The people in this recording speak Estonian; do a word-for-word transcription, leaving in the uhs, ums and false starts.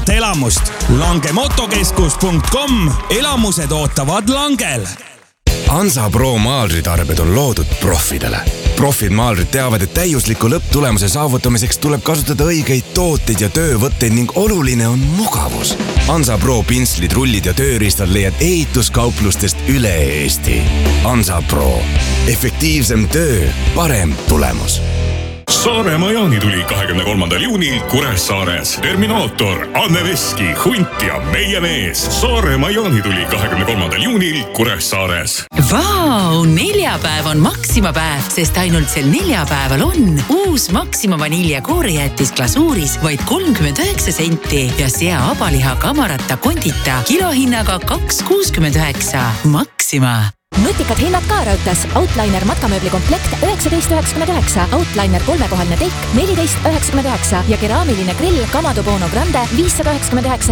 elamust. langemotokeskus punkt com. Elamused ootavad Langel. Hansa Pro maalritarbed on loodud profidele. Profid maalrid teavad, et täiusliku lõpptulemuse saavutamiseks tuleb kasutada õigeid tooteid ja töövõtteid ning oluline on mugavus. Hansa Pro pintslid, rullid ja tööriistad leiad ehituskauplustest üle Eesti. Hansa Pro. Efektiivsem töö, parem tulemus. Saaremaa jaanituli kahekümne kolmandal juunil Kuressaares. Terminaator, Anne Veski, Hunt ja meie mees. Saaremaa jaanituli kahekümne kolmandal juunil Kuressaares. Vau, neljapäev on Maxima päev, sest ainult sel neljapäeval on uus Maxima vanilja koorejäätis glasuuris vaid kolmkümmend üheksa senti ja sea abaliha kamarata kondita kilohinnaga kaks kuuskümmend üheksa. Maxima. Nutikad hinnad ka Rautas. Outliner matkamööbli komplekt üheksateist üheksakümmend üheksa, Outliner kolmekohaline teik neliteist üheksakümmend üheksa ja keraamiline grill Kamado Bono Grande viissada üheksakümmend üheksa